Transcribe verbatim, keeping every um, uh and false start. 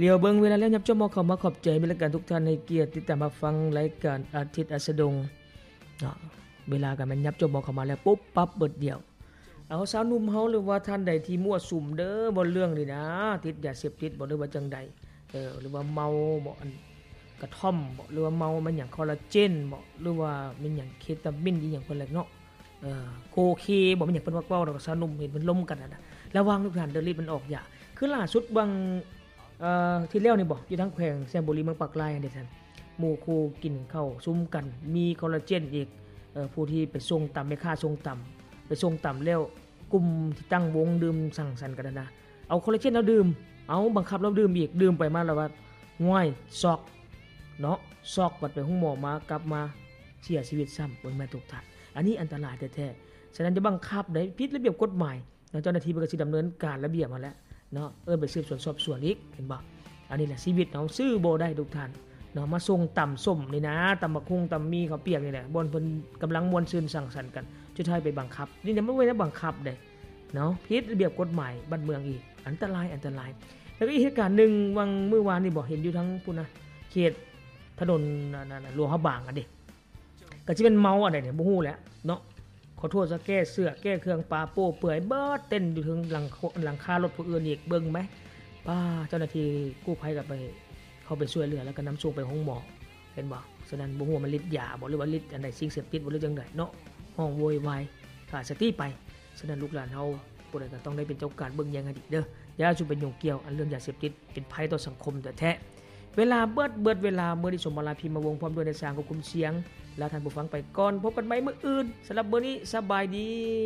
เลียวเบิ่งเวลาแล้วยับจ้อมอเข้ามาขอบใจบริการทุกท่านให้เกียรติติดตามมาฟังรายการอาทิตย์อัสดงเนาะเวลากันมันยับจ้อมอเข้ามาแล้วปุ๊บปั๊บเบิดเดียวเอาสาวหนุ่มเฮาหรือว่าท่านใดที่มั่วสุมเด้อบ่เรื่องนี่นะติดยาเสพติดบ่หรือว่าจังใดเออหรือว่าเมาบ่กระท่อมบ่หรือว่าเมามันหยังคอลลาเจนบ่หรือว่ามันหยังเคตามินอีหยังเพิ่นแหละเนาะเออโคเคบ่มันหยังเพิ่นว่าเว้าดอกสาวหนุ่มเห็นเพิ่นล้มกันน่ะระวังทุกท่านเด้อรีบมันออกยาคือล่าสุดบางเอ่อที่แล้วนี่บ่อยู่ทางแขวงแซมบุรีเมืองปากลายอันเด้ท่านหมู่คู่กินข้าวซุ่มกันมีคอลลาเจนอีกเอ่อผู้ที่ไปส่งตำแม่ค้าส่งตำไปส่งตำแล้วกลุ่มที่ตั้งวงดื่มสังสรรค์กันนะเอาคอลลาเจนแล้วดื่มเอาบังคับเราดื่มอีกดื่มไปมาแล้วว่าง่อยซอกเนาะซอกบัดไปห้องหมอมากลับมาเสียชีวิตซ้ำเบิ่งแม่ทุกท่านอันนี้อันตรายแท้ๆฉะนั้นจะบังคับได้ผิดระเบียบกฎหมายเจ้าหน้าที่เพิ่นก็สิดำเนินการระเบียบมาแล้วเนาะเอิ้นไปสืบสวนสอบสวนอีกเห็นบ่อันนี้แหละชีวิตเนาะซื้อบ่ได้ทุกท่านเนาะมาส่งต่ำส้มนี่นะตำบักหุ่งตำมีข้าวเปียกนี่แหละบ่นเพิ่นกำลังม่วนซื่นสังสรรค์กันสุดท้ายไปบังคับนี่ยังบ่แม่นบังคับเด้เนาะผิดระเบียบกฎหมายบ้านเมืองอีกอันตรายอันตรายแล้วก็อีกเหตุการณ์นึงวังมื้อวานนี่บ่เห็นอยู่ทั้งพุ่นน่ะเขตถนนนั่นๆหลวงพระบางอันเด้ก็สิเป็นเมาอันใดเนี่ยบ่ฮู้แหละเนาะขอโทษซะแก้เสื้อแก้เครื่องปาโป้เปื่อยเบิดเต้นอยู่ถึงหลังหลังคารถผู้อื่นอีกเบิ่งไหมป้าเจ้าหน้าที่กู้ภัยก็ไปเข้าไปช่วยเหลือแล้วก็นำส่งไปห้องหมอเห็นบ่ฉะนั้นบ่ฮู้ว่ามันฤทธิ์ยาบ่หรือว่าฤทธิ์อันใดสิ่งเสพติดบ่หรือจังไดเนาะห้องโวยวายขาดสติไปฉะนั้นลูกหลานเฮาผู้ใดก็ต้องได้เป็นเจ้าการเบิ่งแยงให้ดีเด้ออย่าสุไปยุ่งเกี่ยวอันเรื่องยาเสพติดเป็นภัยต่อสังคมแท้ๆเวลาเบิดเบิดเวลามื้อนี้สมมาลาพิมพ์มาวงพร้อมด้วยในสร้างควบคุมเสียงแล้วท่านผู้ฟังไปก่อนพบกันใหม่มื้ออื่นสำหรับมื้อนี้สบายดี